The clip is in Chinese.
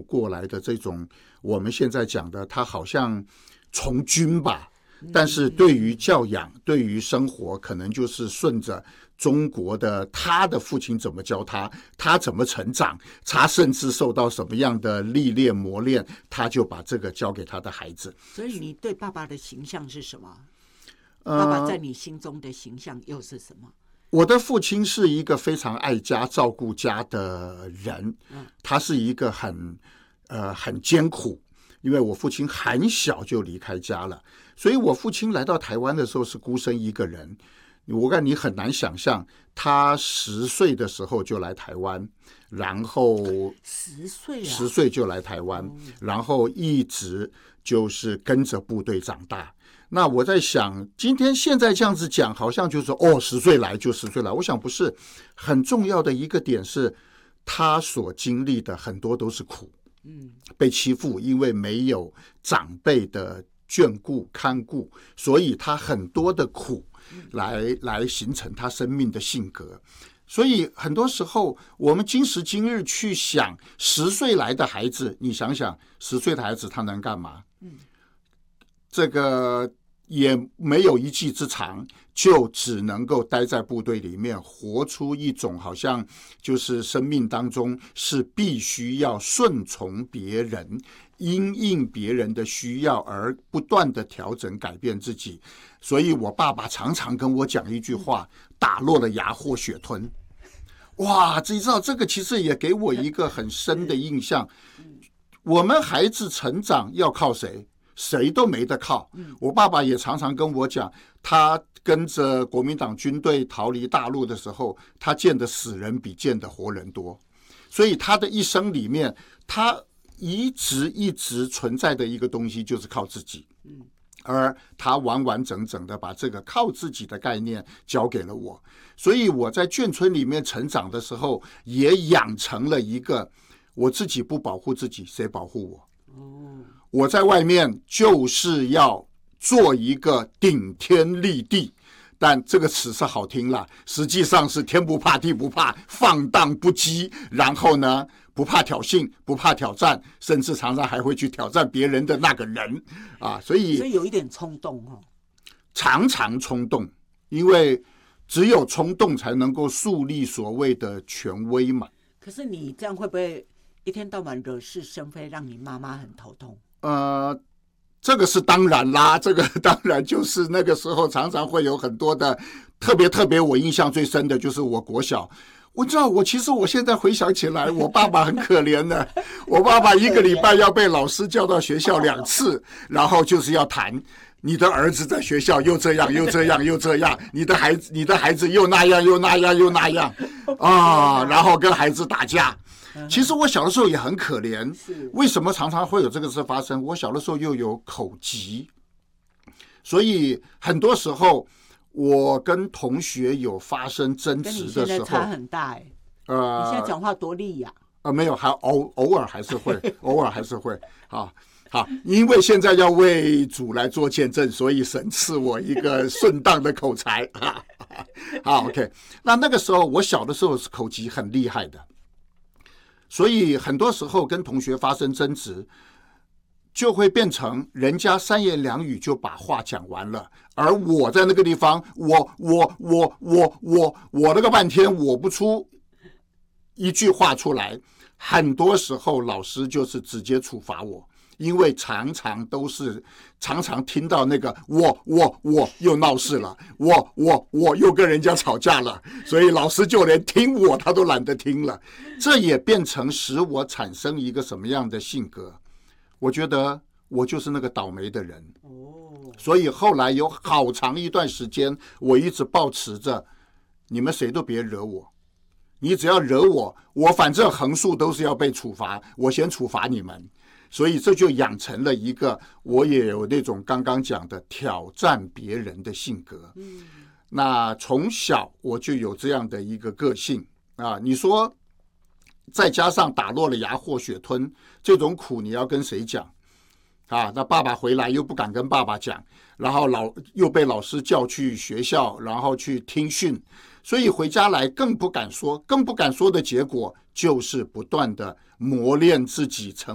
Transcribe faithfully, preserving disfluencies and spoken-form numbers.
过来的这种，我们现在讲的，他好像从军吧，但是对于教养，对于生活，可能就是顺着中国的他的父亲怎么教他，他怎么成长，他甚至受到什么样的历练磨练，他就把这个交给他的孩子。 所以你对爸爸的形象是什么？爸爸在你心中的形象又是什么？ 我的父亲是一个非常爱家照顾家的人，他是一个很呃很艰苦，因为我父亲很小就离开家了，所以我父亲来到台湾的时候是孤身一个人。我看你很难想象，他十岁的时候就来台湾，然后十岁啊， 十岁就来台湾，然后一直就是跟着部队长大。那我在想，今天现在这样子讲，好像就是哦，十岁来就十岁来。我想不是，很重要的一个点是，他所经历的很多都是苦，嗯，被欺负，因为没有长辈的眷顾看顾，所以他很多的苦来来形成他生命的性格。所以很多时候，我们今时今日去想，十岁来的孩子，你想想，十岁的孩子他能干嘛？嗯。这个也没有一技之长，就只能够待在部队里面，活出一种好像就是生命当中是必须要顺从别人，因应别人的需要而不断的调整改变自己。所以我爸爸常常跟我讲一句话：打落了牙或血吞。哇，你知道这个其实也给我一个很深的印象。我们孩子成长要靠谁？谁都没得靠。我爸爸也常常跟我讲，他跟着国民党军队逃离大陆的时候，他见的死人比见的活人多，所以他的一生里面，他一直一直存在的一个东西就是靠自己。而他完完整整的把这个靠自己的概念交给了我，所以我在眷村里面成长的时候，也养成了一个我自己不保护自己，谁保护我？我在外面就是要做一个顶天立地，但这个词是好听了，实际上是天不怕地不怕，放荡不羁，然后呢不怕挑衅，不怕挑战，甚至常常还会去挑战别人的那个人啊，所以所以有一点冲动哦， 常常冲动，因为只有冲动才能够树立所谓的权威嘛。 可是你这样会不会一天到晚惹是生非，让你妈妈很头痛？ 呃，这个是当然啦，这个当然就是那个时候常常会有很多的，特别特别我印象最深的就是我国小。我知道，我其实我现在回想起来，我爸爸很可怜的。我爸爸一个礼拜要被老师叫到学校两次，然后就是要谈你的儿子在学校又这样又这样又这样，你的孩子你的孩子又那样又那样又那样啊，然后跟孩子打架。其实我小的时候也很可怜，为什么常常会有这个事发生？我小的时候又有口疾，所以很多时候我跟同学有发生争执的时候，跟你现在差很大哎、欸。呃，你现在讲话多利呀、 啊？呃，没有，还偶偶尔还是会，偶尔还是会啊。好，因为现在要为主来做见证，所以神赐我一个顺当的口才。好 ，OK。那那个时候我小的时候是口疾很厉害的。所以很多时候跟同学发生争执，就会变成人家三言两语就把话讲完了，而我在那个地方，我我我我我我那个半天我不出一句话出来，很多时候老师就是直接处罚我，因为常常都是常常听到那个我我我又闹事了，我我我又跟人家吵架了，所以老师就连听我他都懒得听了。这也变成使我产生一个什么样的性格？我觉得我就是那个倒霉的人。所以后来有好长一段时间，我一直抱持着你们谁都别惹我，你只要惹我，我反正横竖都是要被处罚，我先处罚你们。所以这就养成了一个我也有那种刚刚讲的挑战别人的性格。嗯，那从小我就有这样的一个个性啊。你说再加上打落了牙或血吞这种苦，你要跟谁讲啊？那爸爸回来又不敢跟爸爸讲，然后老又被老师叫去学校，然后去听训，所以回家来更不敢说，更不敢说的结果就是不断的磨练自己成